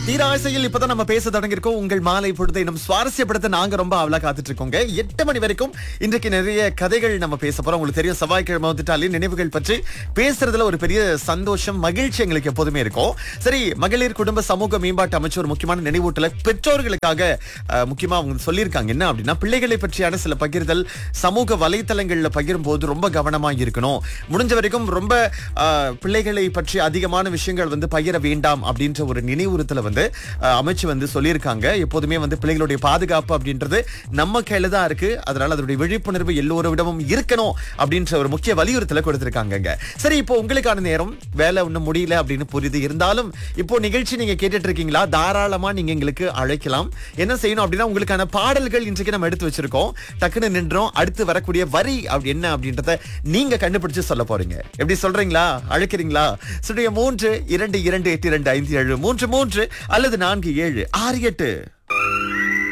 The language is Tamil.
தீராசையில் இப்பதான் நம்ம பேச தொடங்கியிருக்கோம். உங்கள் மாலை பொழுதை நம்ம சுவாரஸ்யப்படுத்த நாங்க ரொம்ப அவலா காத்துட்டு இருக்கோங்க. 8 மணி வரைக்கும் இன்றைக்கு நிறைய கதைகள் நம்ம பேச போறோம். உங்களுக்கு தெரியும், செவ்வாய்க்கிழமை வந்துட்டாலே நினைவுகள் பற்றி பேசுறதுல ஒரு பெரிய சந்தோஷம், மகிழ்ச்சி எங்களுக்கு எப்போதுமே இருக்கும். சரி, மகளிர் குடும்ப சமூக மேம்பாட்டு அமைச்சர் ஒரு முக்கியமான நினைவூட்டல பெற்றோர்களுக்காக முக்கியமா அவங்க சொல்லியிருக்காங்க. என்ன அப்படின்னா, பிள்ளைகளை பற்றியான சில பகிர்தல் சமூக வலைத்தளங்கள்ல பகிரும் போது ரொம்ப கவனமா இருக்கணும். முடிஞ்ச வரைக்கும் ரொம்ப பிள்ளைகளை பற்றி அதிகமான விஷயங்கள் பகிர வேண்டாம் அப்படின்ற ஒரு நினைவுறுத்தல அமைச்சு சொல்லியிருக்காங்க. எப்போதுமே பிள்ளைகளுடைய பாதுகாப்பு அப்படின்றது நம்ம கையில தான் இருக்கு. அதனால அதனுடைய விழிப்புணர்வு எல்லோரிடமும் இருக்கணும் அப்படின்ற ஒரு முக்கிய வலியுறுத்தலை கொடுத்திருக்காங்க. சரி, இப்போ உங்களுக்கான நேரம். வேலை ஒண்ணும் முடியல அப்படின்னு புரியுது. இருந்தாலும் இப்போ நிகழ்ச்சி நீங்க கேட்டுட்டு இருக்கீங்களா? தாராளமா நீங்க எங்களுக்கு அழைக்கலாம். என்ன செய்யணும் அப்படின்னா, உங்களுக்கான பாடல்கள் இன்றைக்கு நம்ம எடுத்து வச்சிருக்கோம். டக்குன்னு நின்றோம். அடுத்து வரக்கூடிய வரி அப்படி என்ன அப்படின்றத நீங்க கண்டுபிடிச்சு சொல்ல போறீங்க. எப்படி சொல்றீங்களா? அழைக்கிறீங்களா? 3 2 2 8 2 5 7 3 3 அல்லது 4 7 6 8.